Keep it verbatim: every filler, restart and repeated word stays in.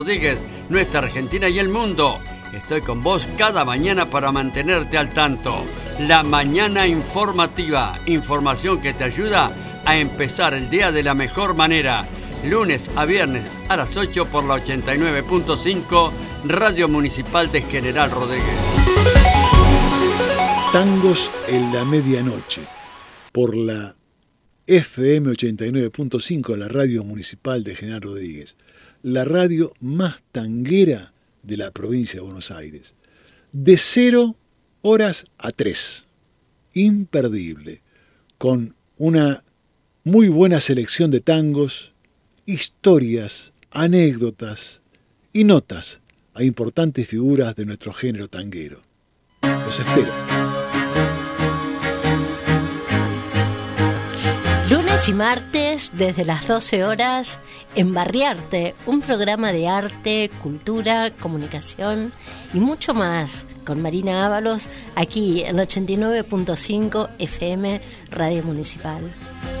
Rodríguez, nuestra Argentina y el mundo. Estoy con vos cada mañana para mantenerte al tanto. La mañana informativa, información que te ayuda a empezar el día de la mejor manera. Lunes a viernes a las ocho por la ochenta y nueve punto cinco, Radio Municipal de General Rodríguez. Tangos en la medianoche, por la F M ochenta y nueve punto cinco, la Radio Municipal de General Rodríguez. La radio más tanguera de la provincia de Buenos Aires. De cero horas a tres. Imperdible. Con una muy buena selección de tangos, historias, anécdotas y notas a importantes figuras de nuestro género tanguero. Los espero. Lunes y martes, desde las doce horas, en Barriarte, un programa de arte, cultura, comunicación y mucho más, con Marina Ábalos, aquí en ochenta y nueve punto cinco F M Radio Municipal.